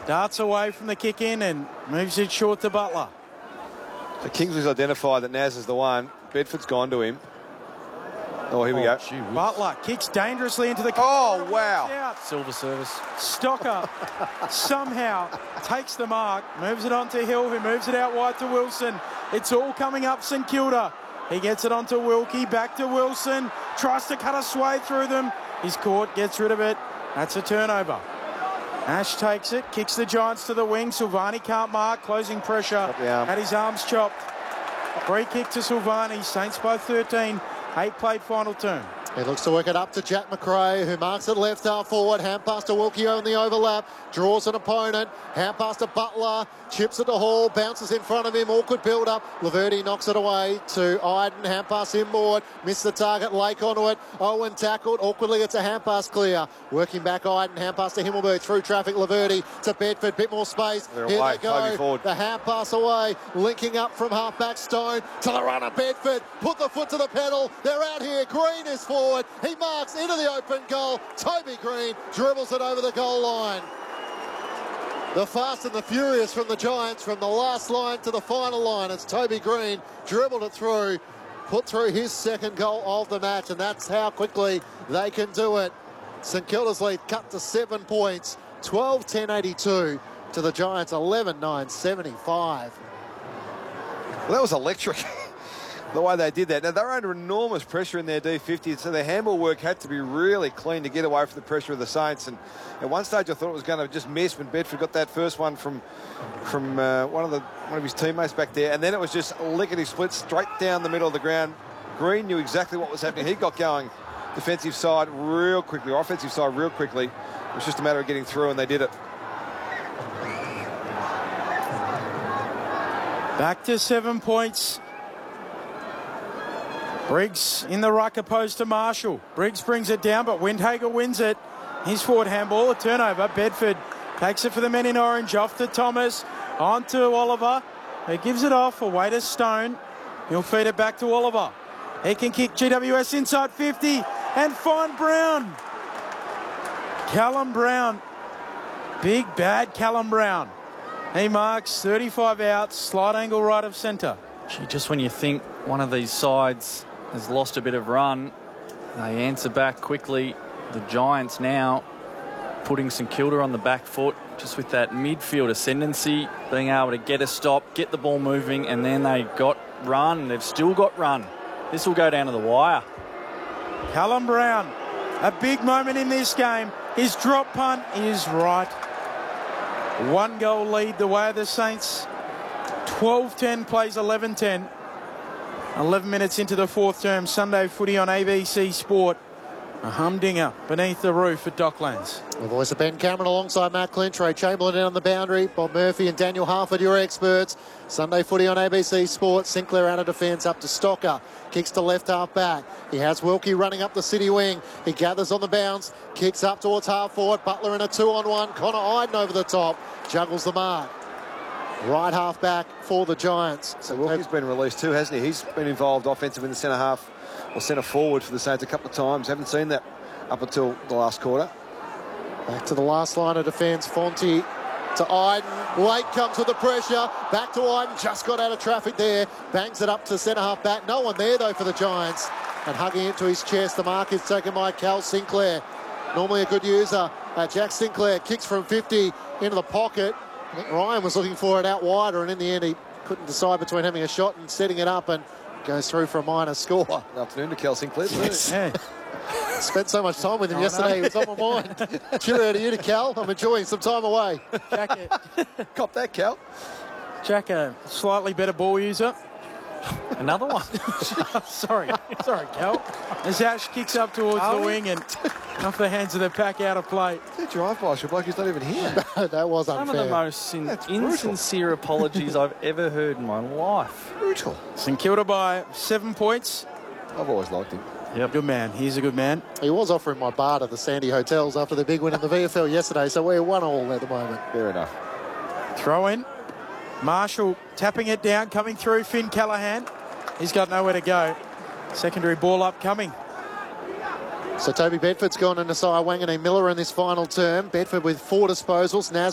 Darts away from the kick in and moves it short to Butler. So Kingsley's identified that Naz is the one. Bedford's gone to him. Oh, here we go. Butler kicks dangerously into the... Oh, wow. Out. Silver service. Stocker somehow takes the mark, moves it on to Hill, who moves it out wide to Wilson. It's all coming up St Kilda. He gets it onto Wilkie, back to Wilson, tries to cut a swathe through them. He's caught, gets rid of it. That's a turnover. Ash takes it, kicks the Giants to the wing. Silvani can't mark, closing pressure. Had his arms chopped. Free kick to Silvani. Saints by 13. 8 played final term. He looks to work it up to Jack McRae, who marks it left half forward. Hand pass to Wilkie on the overlap. Draws an opponent. Hand pass to Butler. Chips it to Hall. Bounces in front of him. Awkward build-up. Laverty knocks it away to Iden. Hand pass inboard. Missed the target. Lake onto it. Owen tackled. Awkwardly, it's a hand pass clear. Working back Iden. Hand pass to Himmelberg. Through traffic. Laverty to Bedford. Bit more space. Here they go. The hand pass away. Linking up from half-back Stone to the runner. Bedford. Put the foot to the pedal. They're out here. Green is forward. He marks into the open goal. Toby Green dribbles it over the goal line. The fast and the furious from the Giants, from the last line to the final line. It's Toby Green dribbled it through, put through his second goal of the match, and that's how quickly they can do it. St Kilda's lead cut to 7 points, 12-10-82 to the Giants, 11-9-75. Well, that was electric. The way they did that. Now, they're under enormous pressure in their D50, so their handball work had to be really clean to get away from the pressure of the Saints. And at one stage, I thought it was going to just miss when Bedford got that first one from one of his teammates back there. And then it was just lickety-split straight down the middle of the ground. Green knew exactly what was happening. He got going defensive side real quickly, or offensive side real quickly. It was just a matter of getting through, and they did it. Back to 7 points. Briggs in the ruck opposed to Marshall. Briggs brings it down, but Windhager wins it. His forward handball, a turnover. Bedford takes it for the men in orange. Off to Thomas. On to Oliver. He gives it off away to Stone. He'll feed it back to Oliver. He can kick GWS inside 50 and find Brown. Callum Brown. Big bad Callum Brown. He marks 35 out, slight angle right of centre. Gee, just when you think one of these sides has lost a bit of run, they answer back quickly. The Giants now putting St Kilda on the back foot, just with that midfield ascendancy, being able to get a stop, get the ball moving, and then they got run. They've still got run. This will go down to the wire. Callum Brown, a big moment in this game. His drop punt is right. 1 goal lead the way of the Saints. 12-10 plays 11-10. 11 minutes into the fourth term. Sunday footy on ABC Sport. A humdinger beneath the roof at Docklands. The voice of Ben Cameron alongside Matt Clinch, Ray Chamberlain down on the boundary, Bob Murphy and Daniel Harford, your experts. Sunday footy on ABC Sport. Sinclair out of defence up to Stocker. Kicks to left half back. He has Wilkie running up the city wing. He gathers on the bounce. Kicks up towards half forward. Butler in a 2-on-1. Connor Iden over the top. Juggles the mark. Right half back for the Giants. So Wilkie's been released too, hasn't he? He's been involved offensive in the centre half or centre forward for the Saints a couple of times. Haven't seen that up until the last quarter. Back to the last line of defence. Fonte to Iden. Lake comes with the pressure. Back to Iden. Just got out of traffic there. Bangs it up to centre half back. No one there though for the Giants. And hugging it to his chest. The mark is taken by Cal Sinclair. Normally a good user. Jack Sinclair kicks from 50 into the pocket. I think Ryan was looking for it out wider, and in the end he couldn't decide between having a shot and setting it up, and goes through for a minor score. Good afternoon to Cal Sinclair. Yes. Yeah. Spent so much time with him yesterday, he was on my mind. Cheerio to you, to Cal. I'm enjoying some time away. Jack, cop that, Cal. Jack, a slightly better ball user. Another one. Sorry, Cal. As Ash kicks up towards the wing and off the hands of the pack, out of play. Drive-by, bloke who's not even here. That was unfair. Some of the most insincere apologies I've ever heard in my life. Brutal. St Kilda by 7 points. I've always liked him. Yep. Good man. He's a good man. He was offering my bar to the Sandy Hotels after the big win in the VFL yesterday, so we're 1-1 at the moment. Fair enough. Throw in. Marshall tapping it down, coming through. Finn Callahan. He's got nowhere to go. Secondary ball up coming. So Toby Bedford's gone into Cy Wanganeen Miller in this final term. Bedford with 4 disposals. Naz